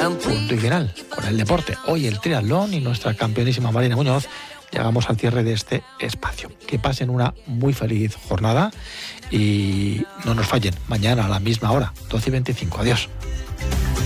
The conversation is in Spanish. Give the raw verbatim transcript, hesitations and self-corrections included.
Punto y final con el deporte. Hoy el triatlón y nuestra campeonísima Marina Muñoz. Llegamos al cierre de este espacio. Que pasen una muy feliz jornada y no nos fallen mañana a la misma hora, doce y veinticinco. Adiós.